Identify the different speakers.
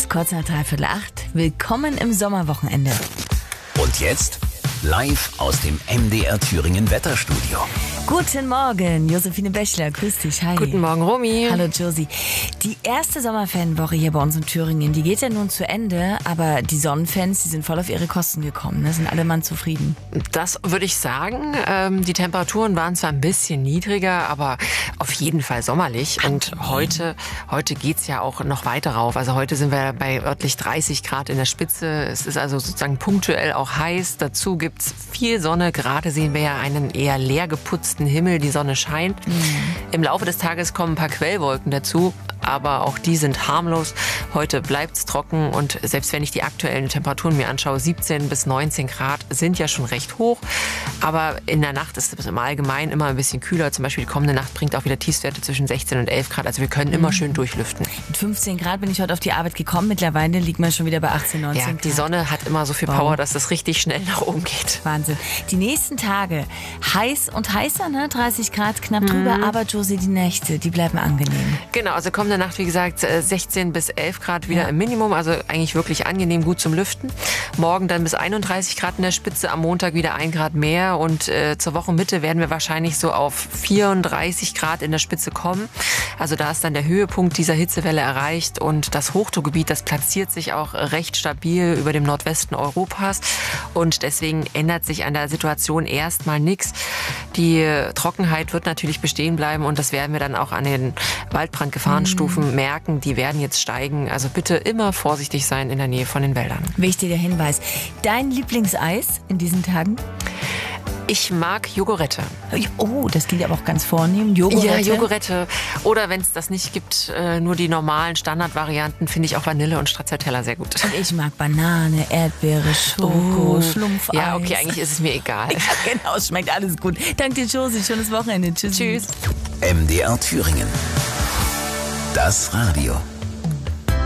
Speaker 1: ist kurz nach 7:45. Willkommen im Sommerwochenende.
Speaker 2: Und jetzt live aus dem MDR Thüringen Wetterstudio.
Speaker 1: Guten Morgen, Josephine Bächler, grüß dich, hi.
Speaker 3: Guten Morgen, Romy.
Speaker 1: Hallo Josie. Die erste Sommerfanwoche hier bei uns in Thüringen, die geht ja nun zu Ende, aber die Sonnenfans, die sind voll auf ihre Kosten gekommen, ne? Sind alle Mann zufrieden?
Speaker 3: Das würde ich sagen. Die Temperaturen waren zwar ein bisschen niedriger, aber auf jeden Fall sommerlich. Und heute geht's ja auch noch weiter rauf. Also heute sind wir bei örtlich 30 Grad in der Spitze. Es ist also sozusagen punktuell auch heiß. Dazu gibt's viel Sonne. Gerade sehen wir ja einen eher leer geputzten Himmel. Die Sonne scheint. Im Laufe des Tages kommen ein paar Quellwolken dazu. Aber auch die sind harmlos. Heute bleibt's trocken und selbst wenn ich die aktuellen Temperaturen mir anschaue, 17 bis 19 Grad sind ja schon recht hoch. Aber in der Nacht ist es im Allgemeinen immer ein bisschen kühler. Zum Beispiel die kommende Nacht bringt auch wieder Tiefstwerte zwischen 16 und 11 Grad. Also wir können immer schön durchlüften.
Speaker 1: Mit 15 Grad bin ich heute auf die Arbeit gekommen. Mittlerweile liegt man schon wieder bei 18, 19
Speaker 3: Ja,
Speaker 1: Grad.
Speaker 3: die Sonne hat immer so viel Power, dass das richtig schnell nach oben geht.
Speaker 1: Wahnsinn. Die nächsten Tage heiß und heißer, ne? 30 Grad knapp drüber. Aber Josie, die Nächte, die bleiben angenehm.
Speaker 3: Genau, also kommende Nacht, wie gesagt, 16 bis 11 Grad wieder im Minimum, also eigentlich wirklich angenehm, gut zum Lüften. Morgen dann bis 31 Grad in der Spitze, am Montag wieder 1 Grad mehr und zur Wochenmitte werden wir wahrscheinlich so auf 34 Grad in der Spitze kommen. Also da ist dann der Höhepunkt dieser Hitzewelle erreicht und das Hochdruckgebiet, das platziert sich auch recht stabil über dem Nordwesten Europas und deswegen ändert sich an der Situation erstmal nichts. Die Trockenheit wird natürlich bestehen bleiben und das werden wir dann auch an den Waldbrandgefahrenstufen merken. Die werden jetzt steigen. Also bitte immer vorsichtig sein in der Nähe von den Wäldern.
Speaker 1: Wichtiger Hinweis. Dein Lieblingseis in diesen Tagen?
Speaker 3: Ich mag Jogurette.
Speaker 1: Oh, das klingt aber auch ganz vornehm. Jogurette?
Speaker 3: Ja, Jogurette. Oder wenn es das nicht gibt, nur die normalen Standardvarianten, finde ich auch Vanille und Stracciatella sehr gut.
Speaker 1: Und ich mag Banane, Erdbeere, Schoko, Schlumpfeis.
Speaker 3: Ja, okay, eigentlich ist es mir egal.
Speaker 1: Ja, genau, schmeckt alles gut. Danke dir, Josie. Schönes Wochenende. Tschüss.
Speaker 3: Tschüss.
Speaker 2: MDR Thüringen. Das Radio.